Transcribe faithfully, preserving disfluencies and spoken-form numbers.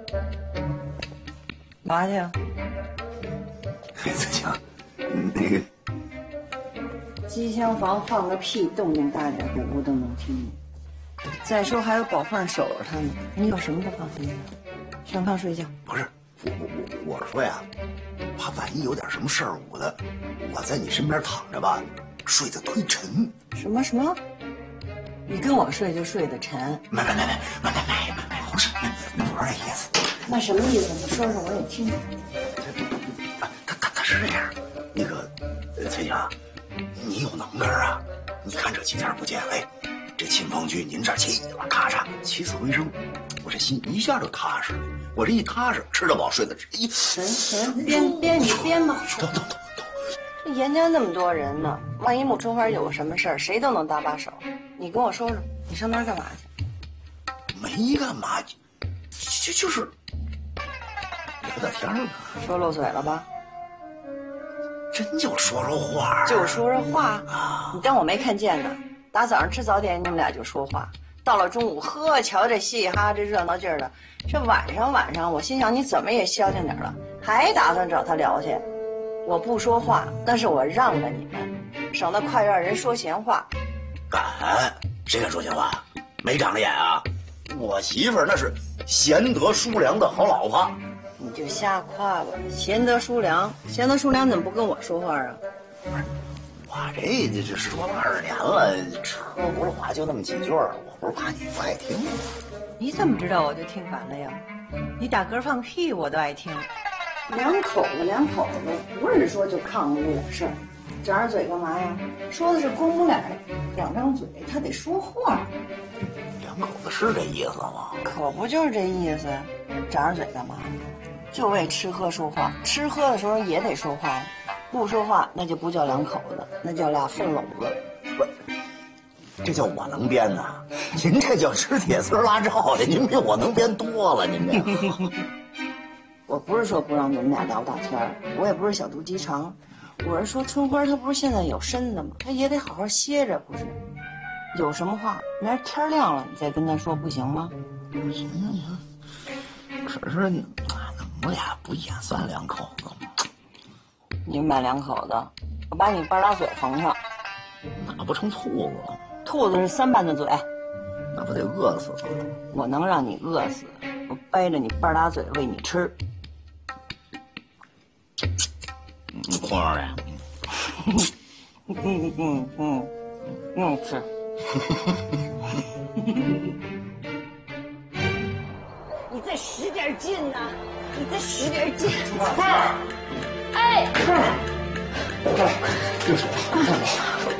嘛去呀？ 子强，那个机箱房放个屁，动静大点，姑姑都能听见。再说还有宝凤守着他呢，你有什么不放心的？上炕睡觉。 不是，我我我是说呀，怕万一有点什么事儿我的，我在你身边躺着吧，睡得忒沉。 什么什么？你跟我睡就睡得沉？ 没没没没没没没没，不是，不是那意思。 那什么意思？你说说我也听听。 他他他是这样，那个崔强，你有能根儿啊？你看这几天不见，哎，这沁风居您这起了，咔嚓起死回生，我这心一下就踏实了。我这一踏实，吃得饱睡得直。一行行，编编你编吧。 走走走走。 这严家那么多人呢，万一沐春花有个什么事儿，谁都能搭把手。你跟我说说，你上那儿干嘛去？ 没干嘛，就就是聊聊天儿。 说漏嘴了吧？ 真就说说话， 就说说话。你当我没看见呢？打早上吃早点，你们俩就说话。到了中午，呵，瞧这嘻哈，这热闹劲儿的。这晚上晚上，我心想你怎么也消停点了，还打算找他聊去？我不说话，那是我让着你们，省得快让人说闲话。 敢？谁敢说闲话？没长着眼啊！我媳妇儿那是贤德淑良的好老婆。 你就瞎夸吧，贤德淑良，贤德淑良怎么不跟我说话啊？ 不是，我这这这说了二十年了，车轱辘话就那么几句儿，我不是怕你不爱听吗？ 你怎么知道我就听烦了呀？你打嗝放屁我都爱听。两口子两口子，不是说就抗着这点事儿，张着嘴干嘛呀？说的是公母俩两张嘴，他得说话。 两口子是这意思吗？ 可不就是这意思，张着嘴干嘛？就为吃喝说话，吃喝的时候也得说话，不说话那就不叫两口子，那叫俩粪篓子。 不是，这叫我能编呐！您这叫吃铁丝拉罩的，您比我能编多了，您这。 我不是说不让你们俩聊大天儿，我也不是小肚鸡肠，我是说春花她不是现在有身子吗？她也得好好歇着，不是？有什么话，明儿天亮了你再跟她说，不行吗？ 行行行，可是你我俩不也算两口子吗？ 你们俩两口子，我把你半拉嘴缝上， 那不成兔子了？ 兔子是三瓣的嘴， 那不得饿死了？ 我能让你饿死，我掰着你半拉嘴喂你吃。 你空着的。 嗯嗯嗯嗯嗯，是。你再使点劲呐、啊！你再使点劲！ 凤儿， 哎， 凤儿，这手看着吧。